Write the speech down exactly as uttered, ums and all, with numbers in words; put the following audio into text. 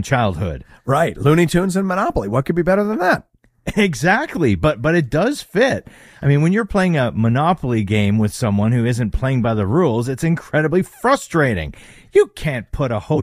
childhood. Right. Looney Tunes and Monopoly. What could be better than that? Exactly, but but it does fit. I mean, when you're playing a Monopoly game with someone who isn't playing by the rules, it's incredibly frustrating. You can't put a whole